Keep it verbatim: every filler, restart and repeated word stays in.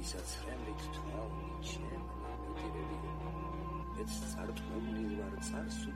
სიცაცრემით თვალნი ჩემ ნამედირებიო ეც წარწმუნილ ვარ წარსულ